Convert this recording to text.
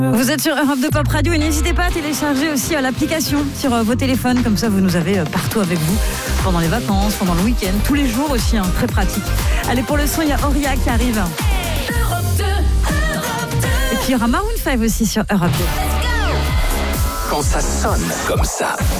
Vous êtes sur Europe 2 Pop Radio et n'hésitez pas à télécharger aussi l'application sur vos téléphones, comme ça vous nous avez partout avec vous, pendant les vacances, pendant le week-end, tous les jours aussi, très pratique. Allez, pour le son, il y a Auria qui arrive. Europe 2, Europe 2. Et puis il y aura Maroon 5 aussi sur Europe 2. Quand ça sonne comme ça,